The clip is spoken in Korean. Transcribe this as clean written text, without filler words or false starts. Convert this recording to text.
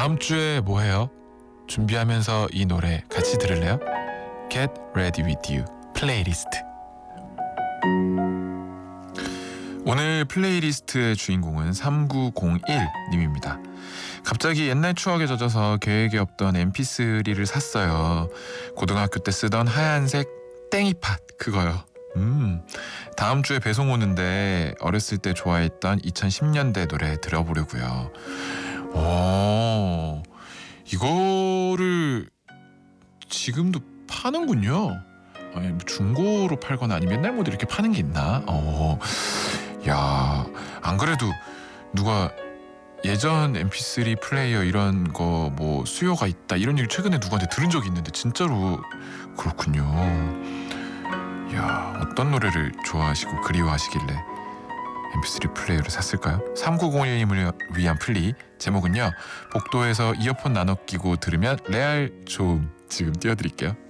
다음 주에 뭐 해요? 준비하면서 이 노래 같이 들을래요? Get Ready With You 플레이리스트. 오늘 플레이리스트의 주인공은 3901님입니다. 갑자기 옛날 추억에 젖어서 계획이 없던 mp3를 샀어요. 고등학교 때 쓰던 하얀색 땡이팟 그거요. 다음 주에 배송 오는데 어렸을 때 좋아했던 2010년대 노래 들어보려고요. 이거를 지금도 파는군요. 아니, 뭐 중고로 팔거나 아니면 옛날 모델 이렇게 파는 게 있나? 야, 안 그래도 누가 예전 mp3 플레이어 이런 거 뭐 수요가 있다 이런 얘기 최근에 누구한테 들은 적이 있는데 진짜로 그렇군요. 야, 어떤 노래를 좋아하시고 그리워하시길래 mp3 플레이어를 샀을까요? 3901님을 위한 플리 제목은요, 복도에서 이어폰 나눠 끼고 들으면 레알 좋음. 지금 띄워드릴게요.